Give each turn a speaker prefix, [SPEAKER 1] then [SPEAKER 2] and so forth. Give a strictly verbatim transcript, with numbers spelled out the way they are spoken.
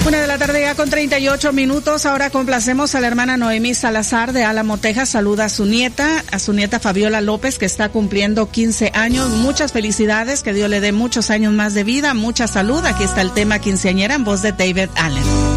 [SPEAKER 1] Una de la tarde ya con treinta y ocho minutos. Ahora complacemos a la hermana Noemí Salazar de Álamo, Texas. Saluda a su nieta, a su nieta Fabiola López, que está cumpliendo quince años. Muchas felicidades, que Dios le dé muchos años más de vida, mucha salud. Aquí está el tema quinceañera en voz de David Allen.